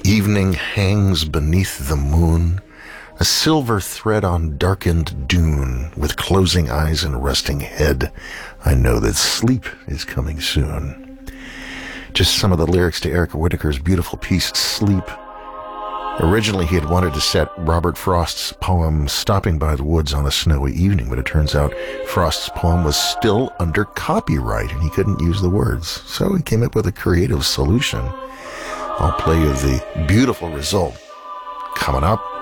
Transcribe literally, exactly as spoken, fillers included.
Evening hangs beneath the moon, a silver thread on darkened dune. With closing eyes and resting head, I know that sleep is coming soon. Just some of the lyrics to Erica Whitacre's beautiful piece, Sleep. Originally, he had wanted to set Robert Frost's poem Stopping by the Woods on a Snowy Evening, but it turns out Frost's poem was still under copyright and he couldn't use the words. So he came up with a creative solution. I'll play you the beautiful result coming up.